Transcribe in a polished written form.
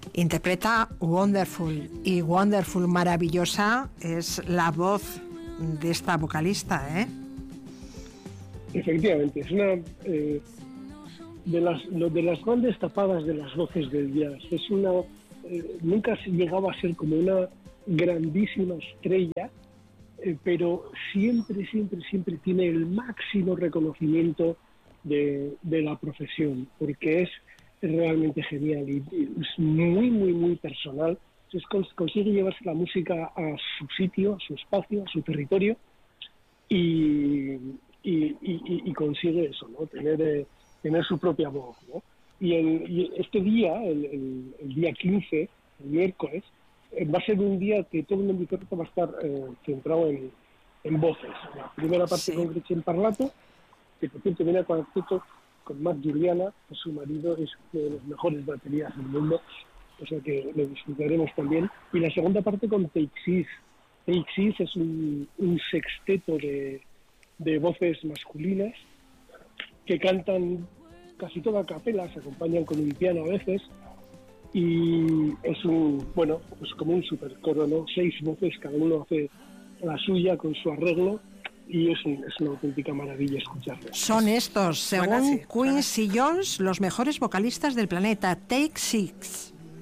Interpreta Wonderful, y Wonderful, maravillosa, es la voz de esta vocalista, ¿eh? Efectivamente, es una de las grandes tapadas de las voces del jazz. Es una nunca se llegaba a ser como una grandísima estrella, pero siempre tiene el máximo reconocimiento de la profesión, porque es realmente genial y es muy personal. Entonces consigue llevarse la música a su sitio, a su espacio, a su territorio, y consigue eso, ¿no? Tener su propia voz, ¿no? Y este día, el día 15, el miércoles, va a ser un día que todo el mundo va a estar centrado en voces. La primera parte con Gretchen Parlato, que por cierto viene a cuarteto con Mark Juliana, que su marido es uno de los mejores baterías del mundo, o sea que lo disfrutaremos también. Y la segunda parte con Take Six. Take Six es un sexteto de voces masculinas que cantan casi toda a capela, se acompañan con un piano a veces, y es pues como un supercoro, ¿no? 6 voces, cada uno hace la suya con su arreglo, y es una auténtica maravilla escucharlos. Son estos, según Quincy Jones, los mejores vocalistas del planeta. Take Six.